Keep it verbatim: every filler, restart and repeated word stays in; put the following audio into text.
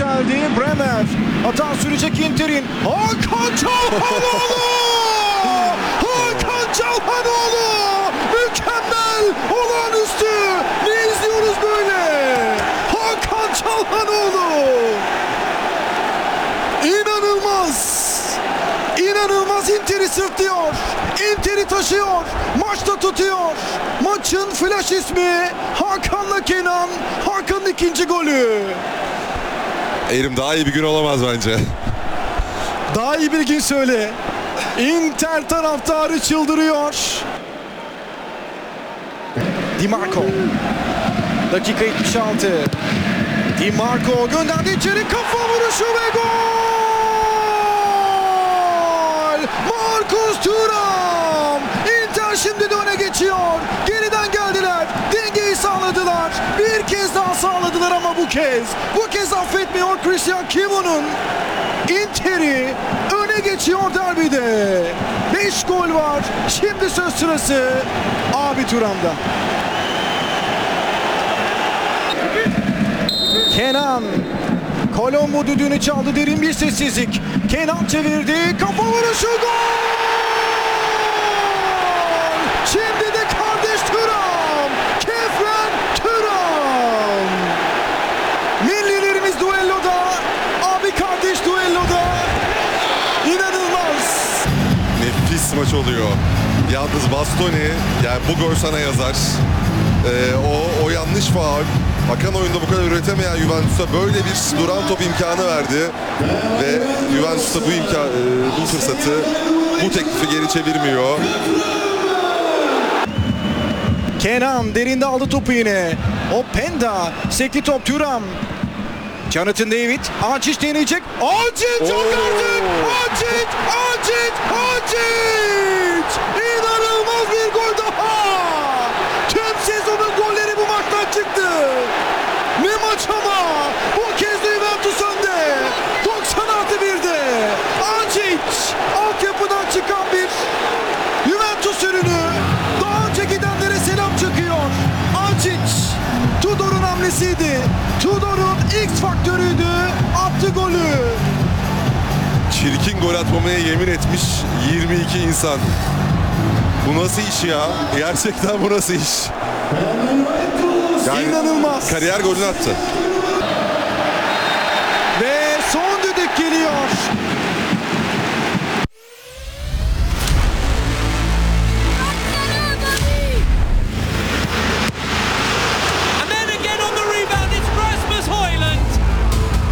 yükseldi. Bremer. Hata sürecek Inter'in. Hakan Çalhanoğlu! Hakan Çalhanoğlu! Mükemmel! Olağanüstü! Ne izliyoruz böyle? Hakan Çalhanoğlu! İnanılmaz! İnanılmaz, Inter'i sırtlıyor. Inter'i taşıyor. Maçta tutuyor. Maçın flash ismi Hakan'la Kenan. Hakan'ın ikinci golü. Erim daha iyi bir gün olamaz bence. Daha iyi bir gün söyle. Inter taraftarı çıldırıyor. Di Marco. Dakika yetmiş altı. Di Marco gönderdi içeri, kafa vuruşu ve gol! Marcus Thuram! Inter şimdi de öne geçiyor. Geriden geldiler. Dengeyi sağladılar. Bir kez daha sağladılar ama bu kez. Bu kez affetmiyor Christian Kivu'nun. Inter'i öne geçiyor derbide. beş gol var. Şimdi söz sırası Abi Thuram'da. Kenan. Colombo düdüğünü çaldı, derin bir sessizlik. Kenan çevirdi, kafa vuruşu, gol! Şimdi de kardeş Thuram, Kefren Thuram. Millilerimiz duelloda, abi kardeş duelloda. İnanılmaz. Nefis maç oluyor. Yalnız Bastoni, yani bu gol sana yazar. Ee, o, o yanlış faul. Akan oyunda bu kadar üretemeyen Juventus'a böyle bir duran top imkanı verdi. Ve Juventus'a bu imkan, bu fırsatı, bu teklifi geri çevirmiyor. Kenan derinde aldı topu yine. Openda, sekli top Thuram. Jonathan David, Acic deneyecek. Acic çok artık! Acic! Acic! Acic! İnanılmaz bir gol daha! Tüm sezonun golleri bu maçtan çıktı. Ne maç ama! Bu kez de Juventus önde. doksan artı birde. Acic! Altyapıdan çıkan bir Juventus ürünü. Daha önce gidenlere selam çakıyor. Acic! Tudor'un hamlesiydi. Tudor'un X faktörüydü. Attı golü. Çirkin gol atmamaya yemin etmiş yirmi iki insan. Bu nasıl iş ya? Gerçekten bu nasıl iş? Yani İnanılmaz. kariyer golünü attı. Ve son düdük geliyor.